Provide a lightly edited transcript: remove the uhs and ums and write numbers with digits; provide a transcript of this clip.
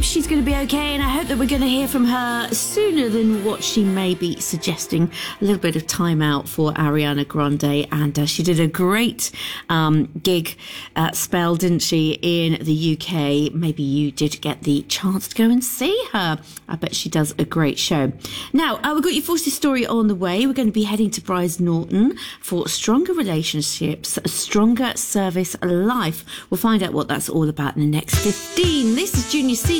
hope she's going to be okay, and I hope that we're going to hear from her sooner than what she may be suggesting. A little bit of time out for Ariana Grande, and she did a great gig spell, didn't she, in the UK. Maybe you did get the chance to go and see her. I bet she does a great show. Now, we've got your Forces story on the way. We're going to be heading to Brize Norton for Stronger Relationships, a Stronger Service Life. We'll find out what that's all about in the next 15. This is Junior C.